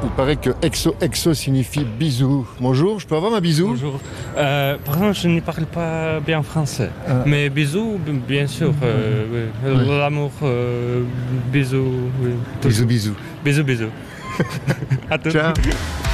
Il paraît que exo signifie bisou. Bonjour, je peux avoir un bisou? Bonjour. Par exemple, je ne parle pas bien français. Mais bisous, bien sûr. Oui. L'amour, bisous. Oui, Bisous, bisous. Bisous, bisous. À tous. Ciao.